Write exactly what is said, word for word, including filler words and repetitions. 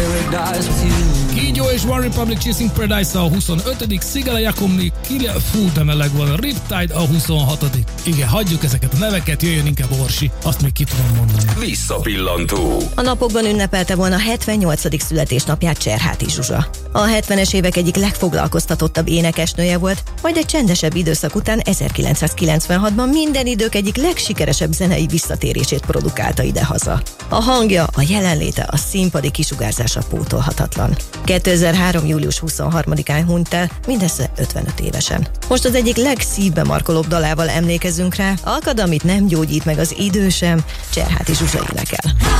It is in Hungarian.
paradise with you. Kígyó és One Republic Chasing Paradise a huszonötödik, Szigele Jakomni, Kilja, fú, de meleg van, Riptide a huszonhatodik. Igen, hagyjuk ezeket a neveket, jöjjön inkább Orsi, azt még ki tudom mondani. Visszapillantó. A napokban ünnepelte volna hetvennyolcadik születésnapját Cserháti Zsuzsa. A hetvenes évek egyik legfoglalkoztatottabb énekesnője volt, majd egy csendesebb időszak után ezerkilencszázkilencvenhatban minden idők egyik legsikeresebb zenei visszatérését produkálta idehaza. A hangja, a jelenléte, a színpadi kisugárzása pótolhatatlan. kétezer-három. július huszonharmadikán hunyt el, mindössze ötvenöt évesen. Most az egyik legszívbe markolóbb dalával emlékezünk rá, akad, amit nem gyógyít meg az idő sem, Cserháti Zsuzsa énekel.